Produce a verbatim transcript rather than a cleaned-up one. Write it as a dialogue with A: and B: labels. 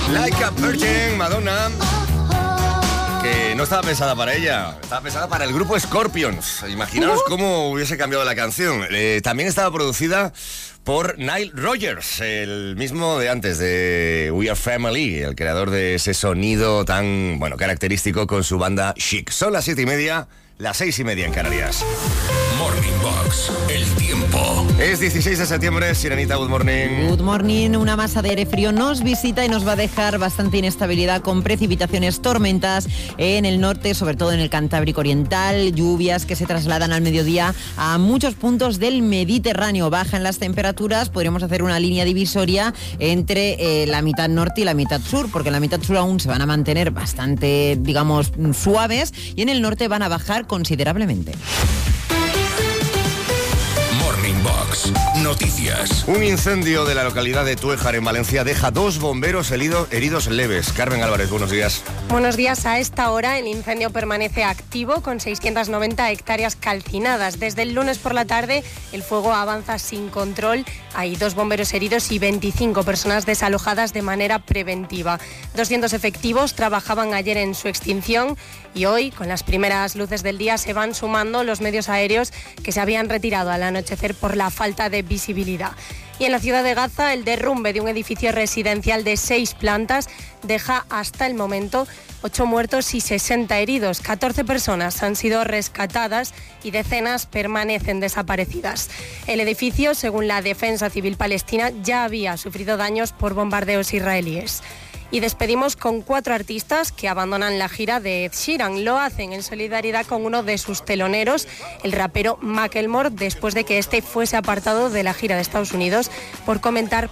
A: Like a Virgin, Madonna, que no estaba pensada para ella, estaba pensada para el grupo Scorpions. Imaginaos uh. cómo hubiese cambiado la canción. Eh, también estaba producida por Nile Rodgers, el mismo de antes, de We Are Family, el creador de ese sonido tan, bueno, característico con su banda Chic. Son las siete y media, las seis y media en Canarias.
B: Morning Box, el tiempo.
A: Es dieciséis de septiembre, Sirenita, good morning.
C: Good morning, una masa de aire frío nos visita y nos va a dejar bastante inestabilidad con precipitaciones, tormentas en el norte, sobre todo en el Cantábrico Oriental, lluvias que se trasladan al mediodía a muchos puntos del Mediterráneo. Bajan las temperaturas, podríamos hacer una línea divisoria entre eh, la mitad norte y la mitad sur, porque en la mitad sur aún se van a mantener bastante, digamos, suaves, y en el norte van a bajar considerablemente.
B: Box. Noticias.
A: Un incendio de la localidad de Tuéjar, en Valencia, deja dos bomberos herido, heridos leves. Carmen Álvarez, buenos días.
D: Buenos días. A esta hora el incendio permanece activo con seiscientas noventa hectáreas calcinadas. Desde el lunes por la tarde el fuego avanza sin control. Hay dos bomberos heridos y veinticinco personas desalojadas de manera preventiva. doscientos efectivos trabajaban ayer en su extinción y hoy, con las primeras luces del día, se van sumando los medios aéreos que se habían retirado al anochecer por la falta de visibilidad. Y en la ciudad de Gaza, el derrumbe de un edificio residencial de seis plantas deja hasta el momento ocho muertos y sesenta heridos. catorce personas han sido rescatadas y decenas permanecen desaparecidas. El edificio, según la Defensa Civil Palestina, ya había sufrido daños por bombardeos israelíes. Y despedimos con cuatro artistas que abandonan la gira de Ed Sheeran. Lo hacen en solidaridad con uno de sus teloneros, el rapero Macklemore, después de que este fuese apartado de la gira de Estados Unidos por comentar